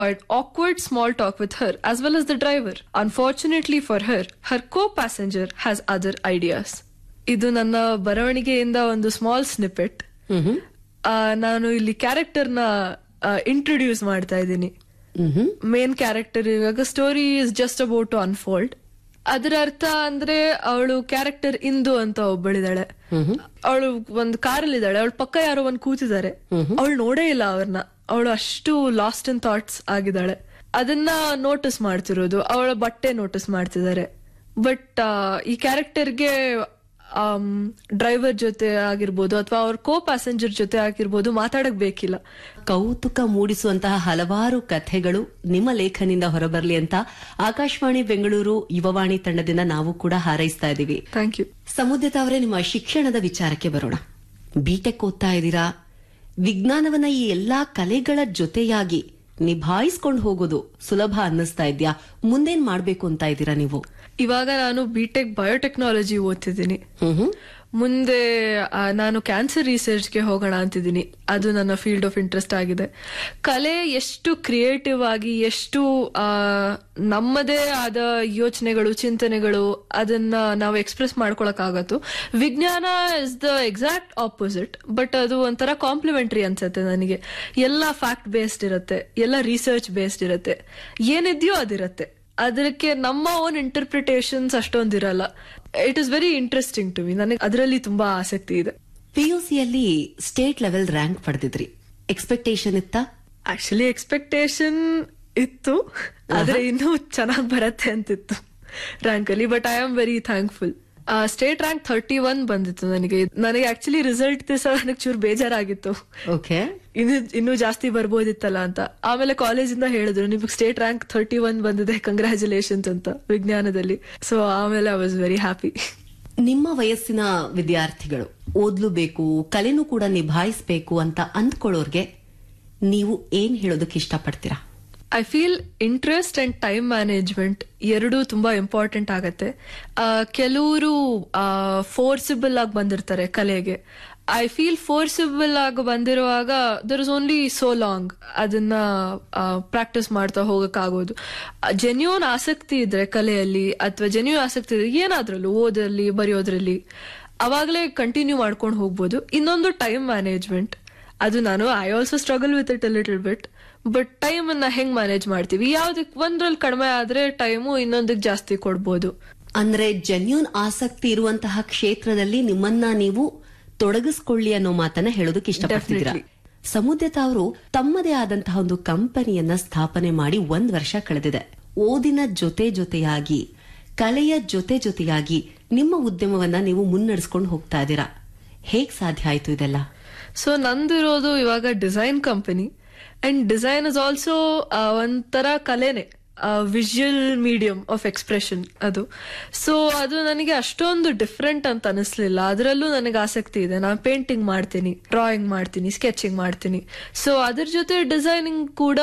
an awkward small talk with her as well as the driver. Unfortunately for her, her co-passenger has other ideas. ಇದು ನನ್ನ ಬರವಣಿಗೆಯಿಂದ ಒಂದು small snippet. ನಾನು ಇಲ್ಲಿ ಕ್ಯಾರೆಕ್ಟರ್ನ introduce ಮಾಡ್ತಾ ಇದ್ದೀನಿ. Main character ಇವಾಗ story is just about to unfold. ಅದರ ಅರ್ಥ ಅಂದ್ರೆ ಅವಳು ಕ್ಯಾರೆಕ್ಟರ್ ಇಂದು ಅಂತ ಒಬ್ಬಳಿದಾಳೆ. ಅವಳು ಒಂದು ಕಾರಲ್ಲಿ ಇದ್ದಾಳೆ, ಅವಳ ಪಕ್ಕ ಯಾರೋ ಒಂದ್ ಕೂತಿದ್ದಾರೆ, ಅವಳು ನೋಡೇ ಇಲ್ಲ ಅವ್ರನ್ನ. ಅವಳು ಅಷ್ಟು ಲಾಸ್ಟ್ ಇನ್ ಥಾಟ್ಸ್ ಆಗಿದ್ದಾಳೆ. ಅದನ್ನ ನೋಟಿಸ್ ಮಾಡ್ತಿರೋದು, ಅವಳ ಬಟ್ಟೆ ನೋಟಿಸ್ ಮಾಡ್ತಿದ್ದಾರೆ. ಬಟ್ ಈ ಕ್ಯಾರೆಕ್ಟರ್ಗೆ ಡ್ರೈವರ್ ಜೊತೆ ಆಗಿರ್ಬೋದು ಅಥವಾ ಅವ್ರ ಕೋ ಪ್ಯಾಸೆಂಜರ್ ಜೊತೆ ಆಗಿರ್ಬೋದು ಮಾತಾಡಕ್ ಬೇಕಿಲ್ಲ. ಕೌತುಕ ಮೂಡಿಸುವಂತಹ ಹಲವಾರು ಕಥೆಗಳು ನಿಮ್ಮ ಲೇಖನಿಂದ ಹೊರಬರ್ಲಿ ಅಂತ ಆಕಾಶವಾಣಿ ಬೆಂಗಳೂರು ಯುವವಾಣಿ ತಂಡದಿಂದ ನಾವು ಕೂಡ ಹಾರೈಸ್ತಾ ಇದ್ದೀವಿ. Thank you. ಸಮುದ್ರತ ಅವರೇ, ನಿಮ್ಮ ಶಿಕ್ಷಣದ ವಿಚಾರಕ್ಕೆ ಬರೋಣ. ಬಿಟೆಕ್ ಓದ್ತಾ ಇದ್ದೀರಾ. ವಿಜ್ಞಾನವನ್ನ ಈ ಎಲ್ಲಾ ಕಲೆಗಳ ಜೊತೆಯಾಗಿ ನಿಭಾಯಿಸ್ಕೊಂಡು ಹೋಗೋದು ಸುಲಭ ಅನ್ನಿಸ್ತಾ ಇದ್ಯಾ? ಮುಂದೇನ್ ಮಾಡ್ಬೇಕು ಅಂತ ಇದ್ದೀರಾ ನೀವು? ಇವಾಗ ನಾನು ಬಿಟೆಕ್ ಬಯೋಟೆಕ್ನಾಲಜಿ ಓದ್ತಿದ್ದೀನಿ. ಮುಂದೆ ನಾನು ಕ್ಯಾನ್ಸರ್ ರಿಸರ್ಚ್ಗೆ ಹೋಗೋಣ ಅಂತಿದ್ದೀನಿ. ಅದು ನನ್ನ ಫೀಲ್ಡ್ ಆಫ್ ಇಂಟ್ರೆಸ್ಟ್ ಆಗಿದೆ. ಕಲೆ ಎಷ್ಟು ಕ್ರಿಯೇಟಿವ್ ಆಗಿ, ಎಷ್ಟು ನಮ್ಮದೇ ಆದ ಯೋಚನೆಗಳು, ಚಿಂತನೆಗಳು, ಅದನ್ನ ನಾವು ಎಕ್ಸ್ಪ್ರೆಸ್ ಮಾಡ್ಕೊಳಕ್ ಆಗತ್ತು. ವಿಜ್ಞಾನ is the exact opposite. But ಅದು ಒಂಥರ ಕಾಂಪ್ಲಿಮೆಂಟರಿ ಅನ್ಸುತ್ತೆ ನನಗೆ. ಎಲ್ಲ ಫ್ಯಾಕ್ಟ್ ಬೇಸ್ಡ್ ಇರುತ್ತೆ, ಎಲ್ಲ ರಿಸರ್ಚ್ ಬೇಸ್ಡ್ ಇರುತ್ತೆ, ಏನಿದೆಯೋ ಅದಿರುತ್ತೆ. ಅದಕ್ಕೆ ನಮ್ಮ own interpretations ಅಷ್ಟೊಂದಿರಲ್ಲ. It is very interesting to me. ನನಗೆ ಅದರಲ್ಲಿ ತುಂಬಾ ಆಸಕ್ತಿ ಇದೆ. ಪಿಯುಸಿಯಲ್ಲಿ ಸ್ಟೇಟ್ ಲೆವೆಲ್ ರ್ಯಾಂಕ್ ಪಡೆದಿದ್ರಿ. ಎಕ್ಸ್ಪೆಕ್ಟೇಷನ್ ಇತ್ತಾ? ಆಕ್ಚುಲಿ ಎಕ್ಸ್ಪೆಕ್ಟೇಷನ್ ಇತ್ತು, ಆದ್ರೆ ಇನ್ನೂ ಚೆನ್ನಾಗಿ ಬರತ್ತೆ ಅಂತಿತ್ತು ರ್ಯಾಂಕ್ ಅಲ್ಲಿ. But I am very thankful. State rank 31 ಬಂದಿತ್ತು ನನಗೆ ಆಕ್ಚುಲಿ ರಿಸಲ್ಟ್ ದಿವಸ ನನಗೆ ಚೂರು ಬೇಜಾರಾಗಿತ್ತು. ಓಕೆ, ಇನ್ನೂ ಜಾಸ್ತಿ ಬರ್ಬೋದಿತ್ತಲ್ಲ ಅಂತ. ಆಮೇಲೆ ಕಾಲೇಜಿಂದ ಹೇಳಿದ್ರು, ನಿಮಗೆ ಸ್ಟೇಟ್ ರ್ಯಾಂಕ್ 31 ಬಂದಿದೆ, ಕಂಗ್ರ್ಯಾಚುಲೇಷನ್ಸ್ ಅಂತ ವಿಜ್ಞಾನದಲ್ಲಿ. ಸೊ ಆಮೇಲೆ ಐ ವಾಸ್ ವೆರಿ ಹ್ಯಾಪಿ. ನಿಮ್ಮ ವಯಸ್ಸಿನ ವಿದ್ಯಾರ್ಥಿಗಳು ಓದ್ಲೂಬೇಕು, ಕಲೆನೂ ಕೂಡ ನಿಭಾಯಿಸಬೇಕು ಅಂತ ಅಂದ್ಕೊಳ್ಳೋರ್ಗೆ ನೀವು ಏನ್ ಹೇಳೋದಕ್ಕೆ ಇಷ್ಟಪಡ್ತೀರಾ? I feel interest and time management ಎರಡೂ ತುಂಬಾ ಇಂಪಾರ್ಟೆಂಟ್ ಆಗತ್ತೆ. ಕೆಲವರು ಫೋರ್ಸಿಬಲ್ ಆಗಿ ಬಂದಿರ್ತಾರೆ ಕಲೆಗೆ. ಐ ಫೀಲ್ ಫೋರ್ಸಿಬಲ್ ಆಗಿ ಬಂದಿರುವಾಗ there is only so long ಅದನ್ನ ಪ್ರಾಕ್ಟೀಸ್ ಮಾಡ್ತಾ ಹೋಗಕ್ಕಾಗೋದು. ಜೆನ್ಯೂನ್ ಆಸಕ್ತಿ ಇದ್ರೆ ಕಲೆಯಲ್ಲಿ ಅಥವಾ ಜೆನ್ಯೂನ್ ಆಸಕ್ತಿ ಇದ್ರೆ ಏನಾದ್ರಲ್ಲೂ, ಓದರಲ್ಲಿ, ಬರೆಯೋದ್ರಲ್ಲಿ, ಅವಾಗಲೇ ಕಂಟಿನ್ಯೂ ಮಾಡ್ಕೊಂಡು ಹೋಗ್ಬೋದು. ಇನ್ನೊಂದು ಟೈಮ್ ಮ್ಯಾನೇಜ್ಮೆಂಟ್. ಅದು I also struggle with it a little bit. But time ಅನ್ನ ಹೆಂಗ್ ಮ್ಯಾನೇಜ್ ಮಾಡ್ತೀವಿ? ಯಾವ್ದಕ್ ಒಂದ್ರಲ್ಲಿ ಕಡಿಮೆ ಆದ್ರೆ ಟೈಮು ಇನ್ನೊಂದಕ್ಕೆ ಜಾಸ್ತಿ ಕೊಡ್ಬೋದು. ಅಂದ್ರೆ ಜೆನ್ಯೂನ್ ಆಸಕ್ತಿ ಇರುವಂತಹ ಕ್ಷೇತ್ರದಲ್ಲಿ ನಿಮ್ಮನ್ನ ನೀವು ತೊಡಗಿಸ್ಕೊಳ್ಳಿ ಅನ್ನೋ ಮಾತನ್ನ ಹೇಳೋದಕ್ಕೆ ಇಷ್ಟಪಡ್ತಿದ್ದೀರಾ. ಸಮುದ್ರತ ಅವರು ತಮ್ಮದೇ ಆದಂತಹ ಒಂದು ಕಂಪನಿಯನ್ನ ಸ್ಥಾಪನೆ ಮಾಡಿ 1 ವರ್ಷ ಕಳೆದಿದೆ. ಓದಿನ ಜೊತೆಯಾಗಿ, ಕಲೆಯ ಜೊತೆಯಾಗಿ ನಿಮ್ಮ ಉದ್ಯಮವನ್ನ ನೀವು ಮುನ್ನಡೆಸ್ಕೊಂಡು ಹೋಗ್ತಾ ಇದ್ದೀರಾ. ಹೇಗ್ ಸಾಧ್ಯ ಆಯ್ತು ಇದೆಲ್ಲ? ಸೊ ನಂದಿರೋದು ಇವಾಗ design company. And design is also ಒಂಥರ ಕಲೆನೆ, ವಿಜುವಲ್ ಮೀಡಿಯಂ ಆಫ್ ಎಕ್ಸ್ಪ್ರೆಷನ್ ಅದು. ಸೊ ಅದು ನನಗೆ ಅಷ್ಟೊಂದು ಡಿಫ್ರೆಂಟ್ ಅಂತ ಅನಿಸ್ಲಿಲ್ಲ. ಅದರಲ್ಲೂ ನನಗೆ ಆಸಕ್ತಿ ಇದೆ. ನಾನು ಪೇಂಟಿಂಗ್ ಮಾಡ್ತೀನಿ, ಡ್ರಾಯಿಂಗ್ ಮಾಡ್ತೀನಿ, ಸ್ಕೆಚಿಂಗ್ ಮಾಡ್ತೀನಿ. ಸೊ ಅದ್ರ ಜೊತೆ ಡಿಸೈನಿಂಗ್ ಕೂಡ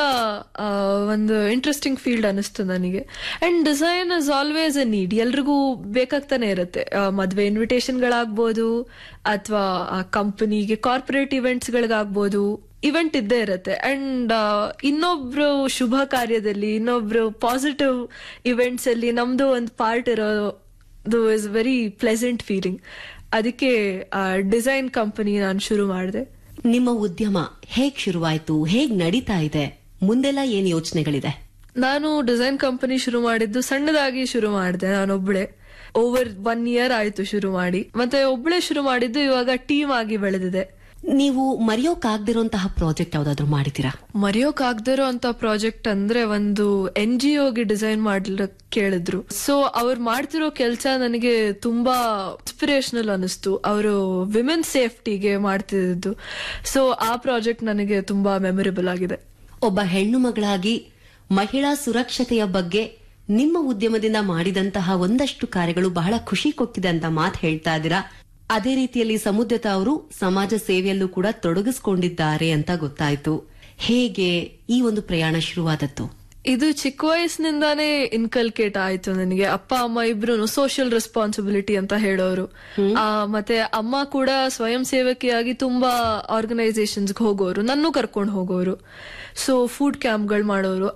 ಒಂದು ಇಂಟ್ರೆಸ್ಟಿಂಗ್ ಫೀಲ್ಡ್ ಅನಿಸ್ತು ನನಗೆ. And design is always A need, ಎಲ್ರಿಗೂ ಬೇಕಾಗ್ತಾನೆ ಇರುತ್ತೆ. ಮದ್ವೆ ಇನ್ವಿಟೇಷನ್ಗಳಾಗ್ಬೋದು ಅಥವಾ ಕಂಪನಿಗೆ ಕಾರ್ಪೊರೇಟ್ ಇವೆಂಟ್ಸ್ಗಳಿಗಾಗ್ಬೋದು, ಇವೆಂಟ್ ಇದ್ದೇ ಇರುತ್ತೆ. ಅಂಡ್ ಇನ್ನೊಬ್ರು ಶುಭ ಕಾರ್ಯದಲ್ಲಿ, ಇನ್ನೊಬ್ರು ಪಾಸಿಟಿವ್ ಇವೆಂಟ್ಸ್ ಅಲ್ಲಿ ನಮ್ದು ಒಂದು ಪಾರ್ಟ್ ಇರೋದು ಇಸ್ ವೆರಿ ಪ್ಲೆಸೆಂಟ್ ಫೀಲಿಂಗ್. ಅದಕ್ಕೆ ಡಿಸೈನ್ ಕಂಪನಿ ನಾನು ಶುರು ಮಾಡಿದೆ. ನಿಮ್ಮ ಉದ್ಯಮ ಹೇಗ್ ಶುರುವಾಯ್ತು? ಹೇಗ್ ನಡೀತಾ ಇದೆ? ಮುಂದೆಲ್ಲ ಏನ್ ಯೋಚನೆಗಳಿದೆ? ನಾನು ಡಿಸೈನ್ ಕಂಪನಿ ಶುರು ಮಾಡಿದ್ದು ಸಣ್ಣದಾಗಿ ಶುರು ಮಾಡಿದೆ. ನಾನೊಬ್ಳೆ ಓವರ್ 1 year ಆಯ್ತು ಶುರು ಮಾಡಿ. ಮತ್ತೆ ಒಬ್ಳೆ ಶುರು ಮಾಡಿದ್ದು ಇವಾಗ ಟೀಮ್ ಆಗಿ ಬೆಳೆದಿದೆ. ನೀವು ಮರೆಯೋಕಾಗ್ದಿರೋಂತಹ ಪ್ರಾಜೆಕ್ಟ್ ಯಾವ್ದಾದ್ರು ಮಾಡಿದ್ದೀರಾ? ಮರೆಯೋಕಾಗ್ದಿರೋ ಅಂತ ಪ್ರಾಜೆಕ್ಟ್ ಅಂದ್ರೆ ಒಂದು NGOಗೆ ಡಿಸೈನ್ ಮಾಡ್ಲಿಕ್ಕೆ ಕೇಳಿದ್ರು. ಸೊ ಅವ್ರು ಮಾಡ್ತಿರೋ ಕೆಲಸ ನನಗೆ ತುಂಬಾ ಇನ್ಸ್ಪಿರೇಷನಲ್ ಅನಿಸ್ತು. ಅವರು ವಿಮೆನ್ ಸೇಫ್ಟಿಗೆ ಮಾಡ್ತಿದ್ದು. ಸೊ ಆ ಪ್ರಾಜೆಕ್ಟ್ ನನಗೆ ತುಂಬಾ ಮೆಮೊರೇಬಲ್ ಆಗಿದೆ. ಒಬ್ಬ ಹೆಣ್ಣು ಮಗಳಾಗಿ ಮಹಿಳಾ ಸುರಕ್ಷತೆಯ ಬಗ್ಗೆ ನಿಮ್ಮ ಉದ್ಯಮದಿಂದ ಮಾಡಿದಂತಹ ಒಂದಷ್ಟು ಕಾರ್ಯಗಳು ಬಹಳ ಖುಷಿ ಕೊಟ್ಟಿದೆ ಅಂತ ಮಾತು ಹೇಳ್ತಾ ಇದ್ದೀರಾ. ಅದೇ ರೀತಿಯಲ್ಲಿ ಸಮುದ್ರತ ಅವರು ಸಮಾಜ ಸೇವೆಯಲ್ಲೂ ಕೂಡ ತೊಡಗಿಸಿಕೊಂಡಿದ್ದಾರೆ ಅಂತ ಗೊತ್ತಾಯ್ತು. ಹೇಗೆ ಈ ಒಂದು ಪ್ರಯಾಣ ಶುರುವಾದದ್ದು? ಇದು ಚಿಕ್ಕ ವಯಸ್ಸಿನಿಂದಾನೇ ಇನ್ಕಲ್ಕೇಟ್ ಆಯ್ತು ನನಗೆ. ಅಪ್ಪ ಅಮ್ಮ ಇಬ್ರು ಸೋಷಿಯಲ್ ರೆಸ್ಪಾನ್ಸಿಬಿಲಿಟಿ ಅಂತ ಹೇಳೋರು. ಮತ್ತೆ ಅಮ್ಮ ಕೂಡ ಸ್ವಯಂ ಸೇವಕಿಯಾಗಿ ತುಂಬಾ ಆರ್ಗನೈಸೇಷನ್ಸ್ ಹೋಗೋರು, ನನ್ನೂ ಕರ್ಕೊಂಡು ಹೋಗೋರು. ಸೊ ಫುಡ್ ಕ್ಯಾಂಪ್ಗಳು ಮಾಡೋರು.